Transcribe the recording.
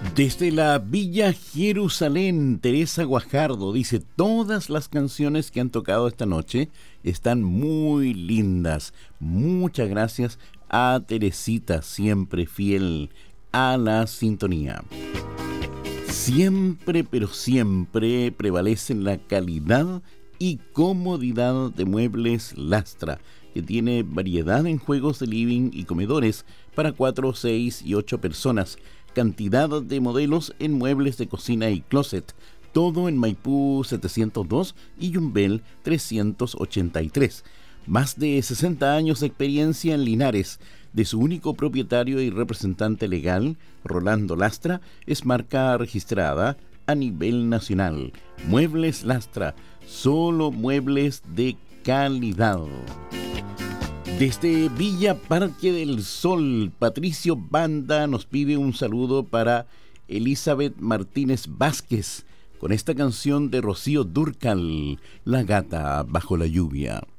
Desde la Villa Jerusalén, Teresa Guajardo dice: todas las canciones que han tocado esta noche están muy lindas. Muchas gracias a Teresita, siempre fiel a la sintonía. Siempre, pero siempre prevalecen la calidad y comodidad de Muebles Lastra, que tiene variedad en juegos de living y comedores para 4, 6 y 8 personas. Cantidad de modelos en muebles de cocina y closet. Todo en Maipú 702 y Yumbel 383. Más de 60 años de experiencia en Linares. De su único propietario y representante legal, Rolando Lastra, es marca registrada a nivel nacional. Muebles Lastra, solo muebles de calidad. Desde Villa Parque del Sol, Patricio Banda nos pide un saludo para Elizabeth Martínez Vázquez con esta canción de Rocío Dúrcal, La gata bajo la lluvia.